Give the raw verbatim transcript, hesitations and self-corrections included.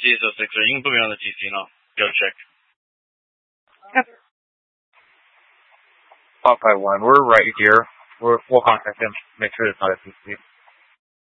C S O six. You can put me on the T C and I'll go check. Yep. five five one, we're right here. We're, we'll contact him. Make sure it's not a T C.